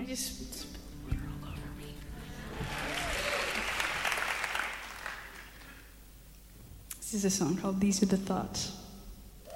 just... This is a song called These Are the Thoughts.